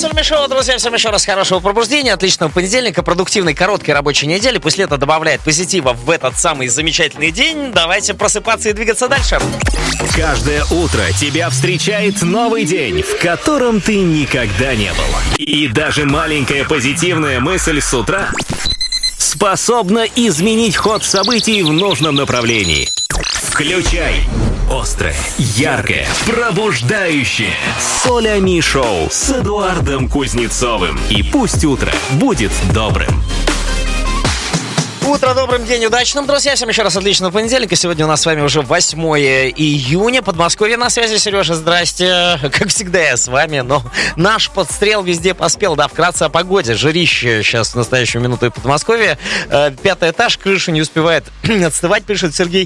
Мусульми Шоу, друзья, всем еще раз хорошего пробуждения, отличного понедельника, продуктивной короткой рабочей недели. Пусть лето добавляет позитива в этот самый замечательный день. Давайте просыпаться и двигаться дальше. Каждое утро тебя встречает новый день, в котором ты никогда не был. И даже маленькая позитивная мысль с утра способна изменить ход событий в нужном направлении. Включай острое, яркое, пробуждающее Солями Шоу с Эдуардом Кузнецовым. И пусть утро будет добрым. Утро добрым, день удачным, друзья. Всем еще раз отличного понедельника. Сегодня у нас с вами уже 8 июня. Подмосковье на связи. Сережа, здрасте. Как всегда я с вами, но наш подстрел везде поспел. Да, вкратце о погоде. Жарище сейчас в настоящую минуту и Подмосковье. 5-й этаж, крыша не успевает отстывать, пишет Сергей.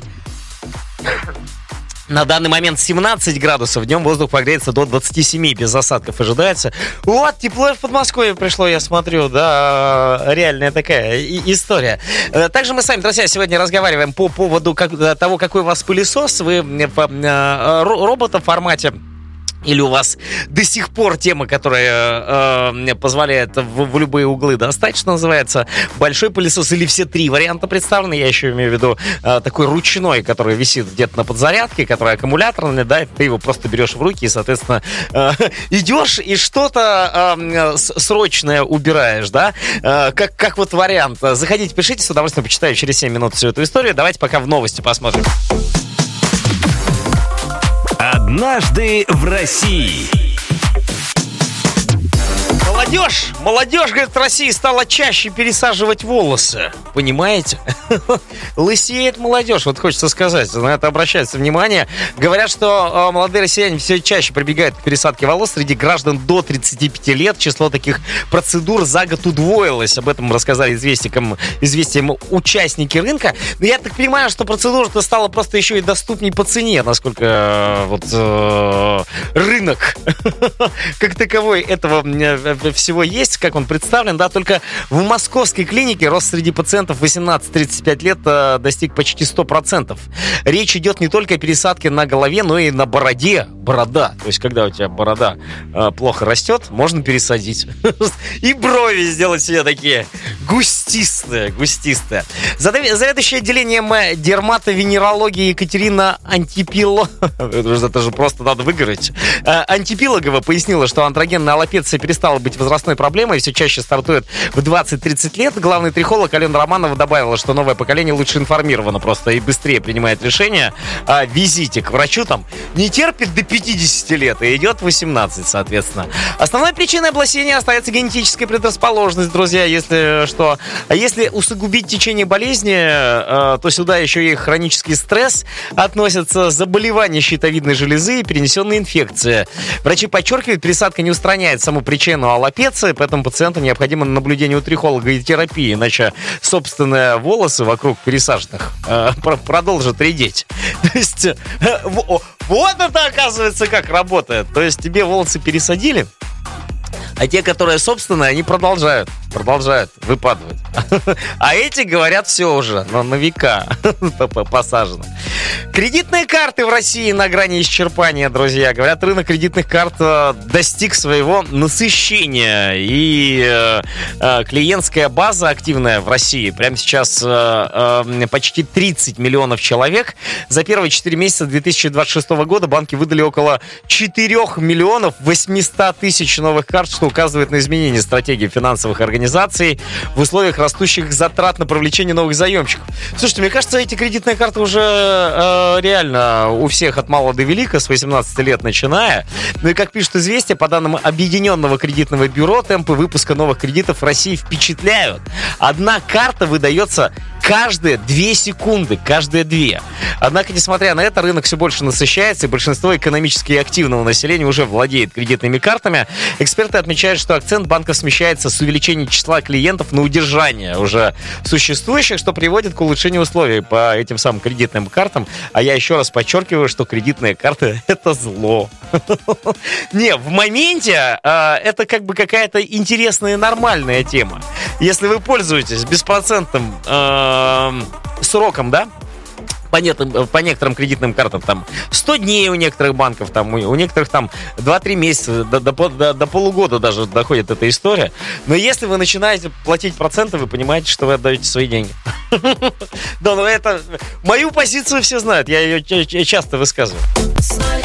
На данный момент 17 градусов. Днем воздух прогреется до 27, без осадков ожидается. Вот, тепло в Подмосковье пришло, я смотрю, да, реальная такая история. Также мы с вами, друзья, сегодня разговариваем по поводу того, какой у вас пылесос. Вы в робота-формате. Или у вас до сих пор тема, которая позволяет в любые углы достать, что называется, большой пылесос, или все три варианта представлены. Я еще имею в виду такой ручной, который висит где-то на подзарядке, который аккумуляторный, да, и ты его просто берешь в руки и, соответственно, идешь и что-то срочное убираешь, да, как вот вариант. Заходите, пишите, с удовольствием почитаю через 7 минут всю эту историю. Давайте пока в новости посмотрим. Однажды в России. Молодежь, говорит, в России стала чаще пересаживать волосы. Понимаете? Лысеет молодежь, вот хочется сказать. На это обращается внимание. Говорят, что молодые россияне все чаще прибегают к пересадке волос. Среди граждан до 35 лет число таких процедур за год удвоилось. Об этом рассказали известиям участники рынка. Но я так понимаю, что процедура-то стала просто еще и доступней по цене, насколько рынок как таковой этого всего есть, как он представлен, да, только в московской клинике рост среди пациентов 18-35 лет достиг почти 100%. Речь идет не только о пересадке на голове, но и на бороде. Борода, то есть когда у тебя борода плохо растет, можно пересадить. И брови сделать себе такие густистые. Заведующая отделением дерматовенерологии Екатерина это же просто надо выговорить. Антипилогова пояснила, что андрогенная аллопеция перестала быть возрастной проблемой и все чаще стартует в 20-30 лет. Главный трихолог Алена Романова добавила, что новое поколение лучше информировано просто и быстрее принимает решение о визите к врачу. Там не терпит до 50 лет и идет 18, соответственно. Основной причиной облысения остается генетическая предрасположенность, друзья, если что. А если усугубить течение болезни, то сюда еще и хронический стресс относятся, заболевания щитовидной железы и перенесенные инфекции. Врачи подчеркивают, пересадка не устраняет саму причину аллопеции, поэтому пациенту необходимо наблюдее у трихолога и терапии, иначе собственные волосы вокруг пересаженных продолжат редеть. То есть, вот это оказывается как работает. То есть тебе волосы пересадили, а те, которые собственные, они продолжают выпадывать. А эти, говорят, все уже, на века посажено. Кредитные карты в России на грани исчерпания, друзья. Говорят, рынок кредитных карт достиг своего насыщения. И клиентская база активная в России. Прямо сейчас почти 30 миллионов человек. За первые 4 месяца 2026 года банки выдали около 4 миллионов 800 тысяч новых карт, что указывает на изменение стратегии финансовых организаций в условиях растущих затрат на привлечение новых заемщиков. Слушайте, мне кажется, эти кредитные карты уже реально у всех от мала до велика, с 18 лет начиная. Ну и как пишет «Известия», по данным Объединенного кредитного бюро, темпы выпуска новых кредитов в России впечатляют. Одна карта выдается каждые 2 секунды, каждые 2. Однако, несмотря на это, рынок все больше насыщается, и большинство экономически активного населения уже владеет кредитными картами. Эксперты отмечают, что акцент банков смещается с увеличения числа клиентов на удержание уже существующих, что приводит к улучшению условий по этим самым кредитным картам. А я еще раз подчеркиваю, что кредитные карты — это зло. Не, в моменте это как бы какая-то интересная и нормальная тема. Если вы пользуетесь беспроцентным сроком, да, по некоторым кредитным картам там 100 дней у некоторых банков, там, у некоторых там 2-3 месяца, до полугода даже доходит эта история. Но если вы начинаете платить проценты, вы понимаете, что вы отдаете свои деньги. Да, но это... Мою позицию все знают, я ее часто высказываю.